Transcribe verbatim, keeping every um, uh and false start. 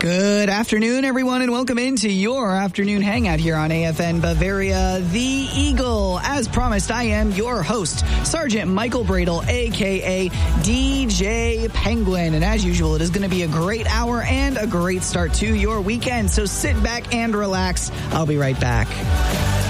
Good afternoon, everyone, and welcome into your afternoon hangout here on A F N Bavaria, the Eagle. As promised, I am your host, Sergeant Michael Bradle, a k a. D J Penguin. And as usual, it is going to be a great hour and a great start to your weekend. So sit back and relax. I'll be right back.